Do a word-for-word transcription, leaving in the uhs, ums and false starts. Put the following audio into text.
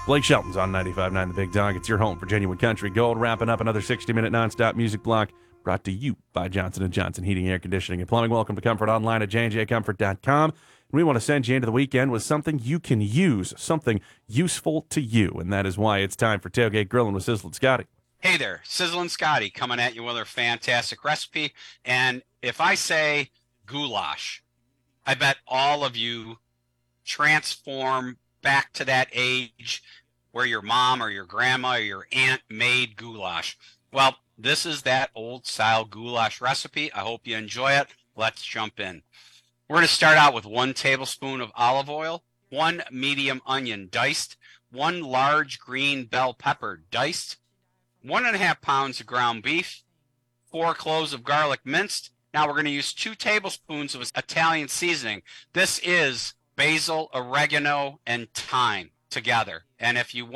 Blake Shelton's on ninety-five point nine The Big Dog. It's your home for genuine country gold. Wrapping up another sixty-minute nonstop music block brought to you by Johnson and Johnson Heating, Air Conditioning, and Plumbing. Welcome to Comfort Online at j and j comfort dot com. We want to send you into the weekend with something you can use, something useful to you, and that is why it's time for Tailgate Grilling with Sizzle and Scotty. Hey there, Sizzle and Scotty coming at you with a fantastic recipe. And if I say goulash, I bet all of you transform back to that age where your mom or your grandma or your aunt made goulash. Well, this is that old style goulash recipe. I hope you enjoy it. Let's jump in. We're going to start out with one tablespoon of olive oil, one medium onion diced, one large green bell pepper diced, one and a half pounds of ground beef, four cloves of garlic minced. Now we're going to use two tablespoons of Italian seasoning. This is basil, oregano, and thyme together. And if you want